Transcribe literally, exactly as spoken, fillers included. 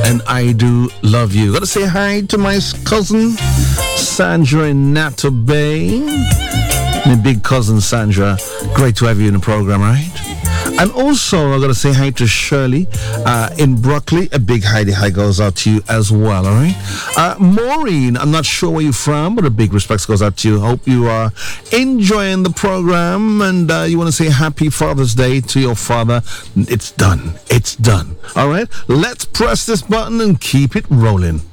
and I do love you. Gotta say hi to my cousin Sandra in Nato Bay. My big cousin Sandra, great to have you in the program, right? And also, I gotta say hi to Shirley uh, in Broccoli. A big hi, hi goes out to you as well, all right? Uh, Maureen, I'm not sure where you're from, but a big respect goes out to you. Hope you are enjoying the program, and uh, you want to say happy Father's Day to your father. It's done. It's done. All right? Let's press this button and keep it rolling.